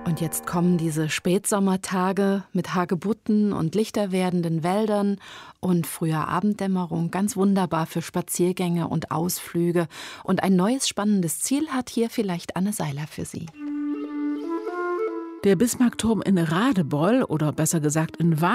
Und jetzt kommen diese Spätsommertage mit Hagebutten und lichter werdenden Wäldern und früher Abenddämmerung. Ganz wunderbar für Spaziergänge und Ausflüge. Und ein neues spannendes Ziel hat hier vielleicht Anne Seiler für Sie. Der Bismarckturm in Radebeul, oder besser gesagt in